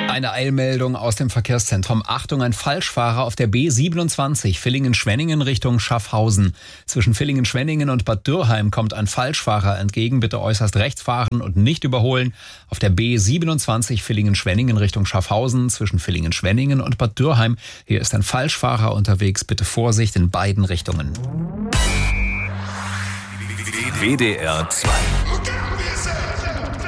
Eine Eilmeldung aus dem Verkehrszentrum. Achtung, ein Falschfahrer auf der B27 Villingen-Schwenningen Richtung Schaffhausen. Zwischen Villingen-Schwenningen und Bad Dürrheim kommt ein Falschfahrer entgegen. Bitte äußerst rechts fahren und nicht überholen. Auf der B27 Villingen-Schwenningen Richtung Schaffhausen zwischen Villingen-Schwenningen und Bad Dürrheim. Hier ist ein Falschfahrer unterwegs. Bitte Vorsicht in beiden Richtungen. WDR 2